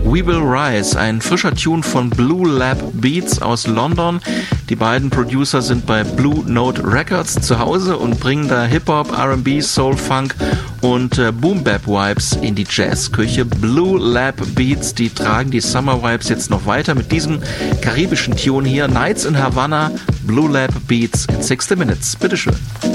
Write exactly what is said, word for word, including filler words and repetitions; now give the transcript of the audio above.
We Will Rise, ein frischer Tune von Blue Lab Beats aus London. Die beiden Producer sind bei Blue Note Records zu Hause und bringen da Hip-Hop, R and B, Soul, Funk und äh, Boom-Bap-Vibes in die Jazzküche. Blue Lab Beats, die tragen die Summer-Vibes jetzt noch weiter mit diesem karibischen Tune hier. Nights in Havana, Blue Lab Beats in sixty minutes. Bitteschön.